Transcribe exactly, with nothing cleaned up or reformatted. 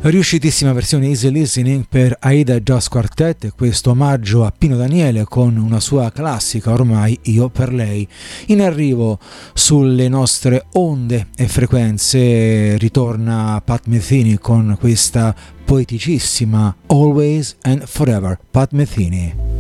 Riuscitissima versione Easy Listening per Aida Jazz Quartet e questo omaggio a Pino Daniele con una sua classica ormai Io per lei. In arrivo sulle nostre onde e frequenze ritorna Pat Metheny con questa poeticissima Always and Forever. Pat Metheny.